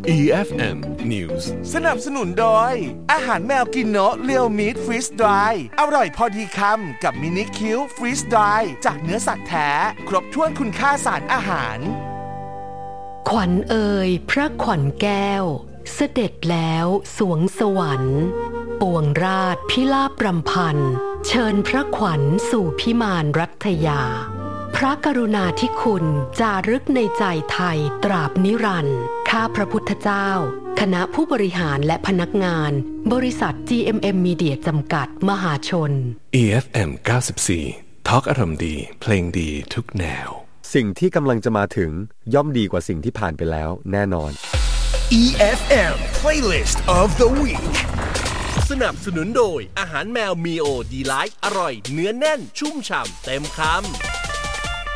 EFM News สนับสนุนโดยอาหารแมวกินโนะเรียวมีทฟรีสดรายอร่อยพอดีคำกับมินิคิวฟรีสดรายจากเนื้อสัตว์แท้ครบถ้วนคุณค่าสารอาหารขวัญเอ่ยพระขวัญแก้วเสด็จแล้วสวงสวรรค์ปวงราชพิลาภรำพันเชิญพระขวัญสู่พิมานรัตยาพระกรุณาธิคุณจารึกในใจไทยตราบนิรันดร์ข้าพระพุทธเจ้าคณะผู้บริหารและพนักงานบริษัท GMM Media จำกัดมหาชน EFM 94 Talk อารมณ์ดีเพลงดีทุกแนวสิ่งที่กำลังจะมาถึงย่อมดีกว่าสิ่งที่ผ่านไปแล้วแน่นอน EFM Playlist of the Week สนับสนุนโดยอาหารแมวมีโอดีไลท์อร่อยเนื้อแน่นชุ่มฉ่ำเต็มคำ